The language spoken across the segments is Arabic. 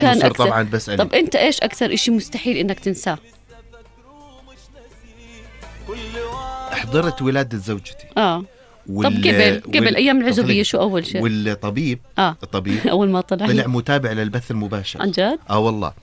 كان مصر أكثر. طبعا بسألك. طب أنت إيش أكثر إشي مستحيل إنك تنساه؟ حضرت ولادة زوجتي. طب قبل أيام العزوبية شو أول شيء؟ والطبيب الطبيب أول ما طلع متابع للبث المباشر. عن جد؟ والله.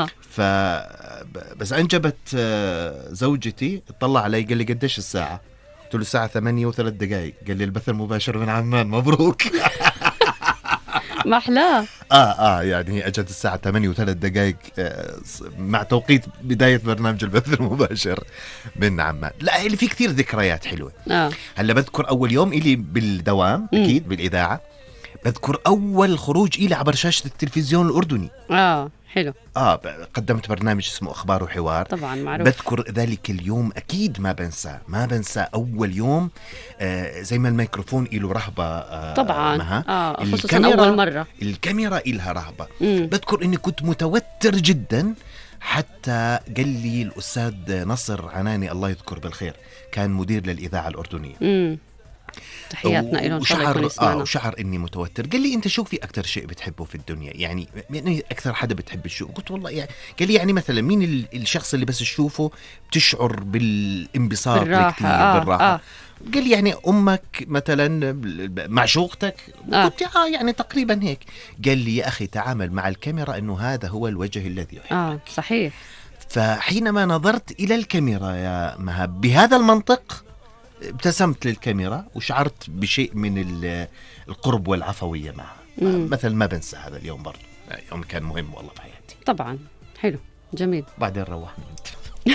بس أنجبت زوجتي، اطلع علي قال لي قديش الساعة؟ قلت له الساعة 8:03. قال لي البث المباشر من عمان. مبروك. ما أحلاه. يعني هي أجت الساعة 8:03 مع توقيت بداية برنامج البث المباشر من عمان. لا اللي في كثير ذكريات حلوة. هلا بذكر أول يوم إلي بالدوام أكيد بالإذاعة. بذكر أول خروج إلي عبر شاشة التلفزيون الأردني. حلو. قدمت برنامج اسمه أخبار وحوار. طبعا معروف. بذكر ذلك اليوم أكيد ما بنسى أول يوم. زي ما الميكروفون إله رهبة. طبعا. خصوصا أول مرة الكاميرا إلها رهبة. بذكر إني كنت متوتر جدا، حتى قال لي الأستاذ نصر عناني الله يذكر بالخير، كان مدير للإذاعة الأردنية. تحياتنا له إن شاء الله يكون يسمعنا. وشعر إني متوتر. قال لي أنت شو في أكتر شيء بتحبه في الدنيا؟ يعني أكثر حدا بتحب الشو؟ قلت والله يعني. قال لي يعني مثلا مين الشخص اللي بس تشوفه بتشعر بالانبساط بالراحة. قال لي يعني أمك مثلا، معشوقتك. قلت يعني تقريبا هيك. قال لي يا أخي تعامل مع الكاميرا إنه هذا هو الوجه الذي يحبك. صحيح. فحينما نظرت إلى الكاميرا يا مهاب بهذا المنطق، ابتسمت للكاميرا وشعرت بشيء من القرب والعفوية معها. مثل ما بنسى هذا اليوم، برضو يوم كان مهم والله بحياتي. طبعا. حلو جميل. بعدين روحنا.